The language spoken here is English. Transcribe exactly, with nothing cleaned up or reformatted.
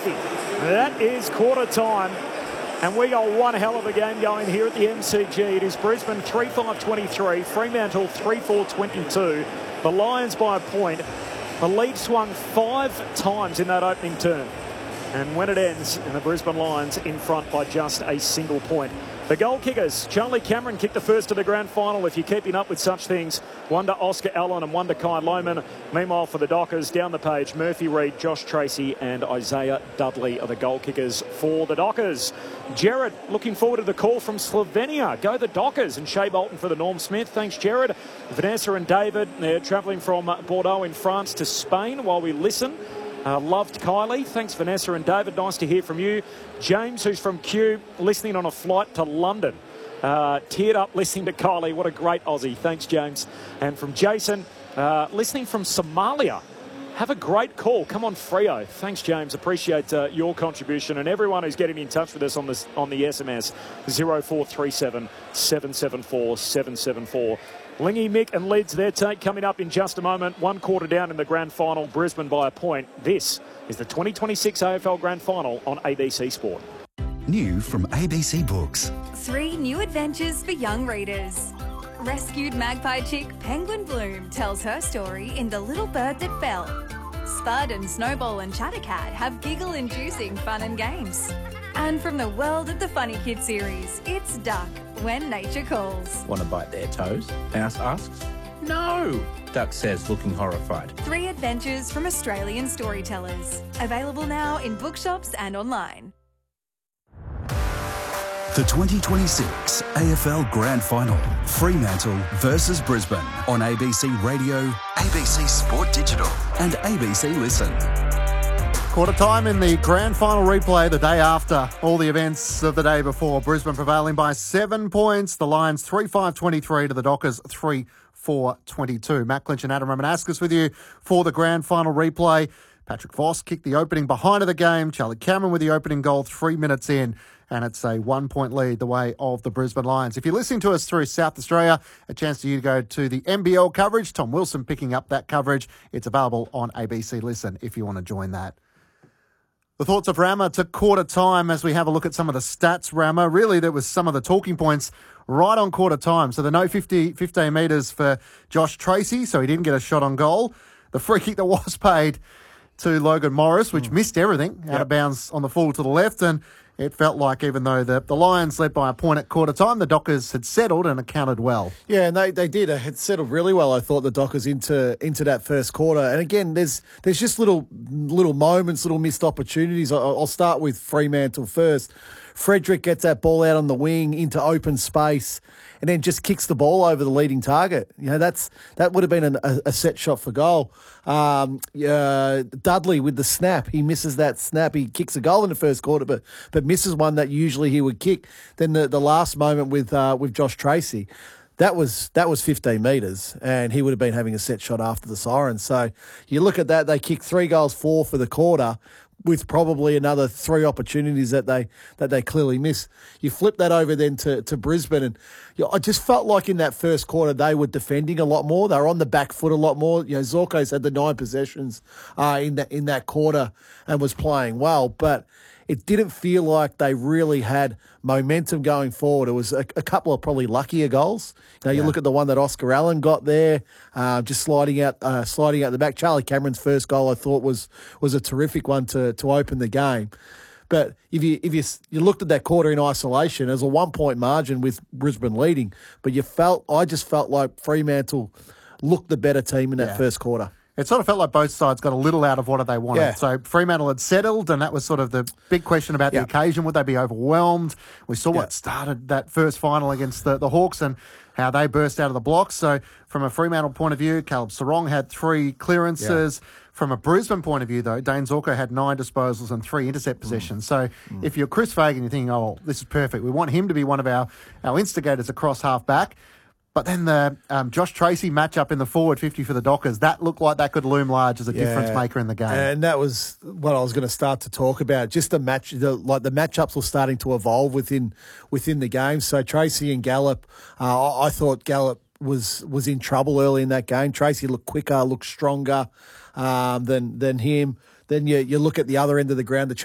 Murphy. That is quarter time. And we got one hell of a game going here at the M C G. It is Brisbane three five twenty-three, Fremantle three four twenty-two. The Lions by a point. The lead swung five times in that opening term. And when it ends, and the Brisbane Lions in front by just a single point. The goal kickers, Charlie Cameron kicked the first of the grand final. If you're keeping up with such things, one to Oscar Allen and one to Kai Lohmann. Meanwhile, for the Dockers, down the page, Murphy Reid, Josh Tracy and Isaiah Dudley are the goal kickers for the Dockers. Jared, looking forward to the call from Slovenia. Go the Dockers. And Shea Bolton for the Norm Smith. Thanks, Jared. Vanessa and David, they're travelling from Bordeaux in France to Spain while we listen. Uh, loved Kylie. Thanks, Vanessa and David. Nice to hear from you. James, who's from Kew, listening on a flight to London. Uh, teared up listening to Kylie. What a great Aussie. Thanks, James. And from Jason, uh, listening from Somalia. Have a great call. Come on, Freo. Thanks, James. Appreciate uh, your contribution. And everyone who's getting in touch with us on, this, on the S M S, zero four three seven, seven seven four, seven seven four. Lingy, Mick and Lids, their take coming up in just a moment. One quarter down in the grand final, Brisbane by a point. This is the twenty twenty-six A F L Grand Final on A B C Sport. New from A B C Books. Three new adventures for young readers. Rescued magpie chick Penguin Bloom tells her story in The Little Bird That Fell. Spud and Snowball and Chattercat have giggle-inducing fun and games. And from the world of the Funny Kid series, it's Duck, When Nature Calls. Want to bite their toes? Mouse asks. No, Duck says, looking horrified. Three adventures from Australian storytellers. Available now in bookshops and online. The twenty twenty-six A F L Grand Final, Fremantle versus Brisbane on A B C Radio, A B C Sport Digital and A B C Listen. Quarter time in the grand final replay the day after all the events of the day before. Brisbane prevailing by seven points. The Lions three five twenty-three to the Dockers three four twenty-two. Matt Clinch and Adam Romanascus with you for the grand final replay. Patrick Voss kicked the opening behind of the game. Charlie Cameron with the opening goal three minutes in. And it's a one-point lead the way of the Brisbane Lions. If you're listening to us through South Australia, a chance for you to go to the N B L coverage. Tom Wilson picking up that coverage. It's available on A B C Listen if you want to join that. The thoughts of Rama to quarter time as we have a look at some of the stats, Rama. Really, there was some of the talking points right on quarter time. So the no fifty, fifteen metres for Josh Tracy, so he didn't get a shot on goal. The free kick that was paid to Logan Morris, which mm. missed everything, out yep. of bounds on the full to the left. And it felt like even though the, the Lions led by a point at quarter time, the Dockers had settled and accounted well. Yeah, and they, they did. It had settled really well, I thought, the Dockers into into that first quarter. And again, there's there's just little little moments, little missed opportunities. I'll, I'll start with Fremantle first. Frederick gets that ball out on the wing into open space and then just kicks the ball over the leading target. You know, that's that would have been an, a, a set shot for goal. Um, uh, Dudley with the snap. He misses that snap. He kicks a goal in the first quarter, but but misses one that usually he would kick. Then the, the last moment with uh, with Josh Tracy, that was that was fifteen metres, and he would have been having a set shot after the siren. So you look at that, they kicked three goals, four for the quarter, with probably another three opportunities that they that they clearly miss. You flip that over then to, to Brisbane, and you know, I just felt like in that first quarter they were defending a lot more. They were on the back foot a lot more. You know, Zorko's had the nine possessions uh, in that in that quarter and was playing well, but it didn't feel like they really had momentum going forward. It was a, a couple of probably luckier goals. You know, you yeah. look at the one that Oscar Allen got there, uh, just sliding out, uh, sliding out the back. Charlie Cameron's first goal, I thought, was was a terrific one to to open the game. But if you if you you looked at that quarter in isolation, as a one point margin with Brisbane leading, but you felt I just felt like Fremantle looked the better team in that yeah. first quarter. It sort of felt like both sides got a little out of what they wanted. Yeah. So Fremantle had settled, and that was sort of the big question about yep. the occasion. Would they be overwhelmed? We saw yep. what started that first final against the, the Hawks and how they burst out of the blocks. So from a Fremantle point of view, Caleb Sarong had three clearances. Yeah. From a Brisbane point of view, though, Dane Zorko had nine disposals and three intercept possessions. Mm. So mm. if you're Chris Fagan, you're thinking, oh, this is perfect. We want him to be one of our, our instigators across half-back. But then the um, Josh Tracy matchup in the forward fifty for the Dockers, that looked like that could loom large as a yeah. difference maker in the game. And that was what I was going to start to talk about. Just the match, the, like the matchups were starting to evolve within within the game. So Tracy and Gallup, uh, I, I thought Gallup was was in trouble early in that game. Tracy looked quicker, looked stronger um, than than him. Then you you look at the other end of the ground, the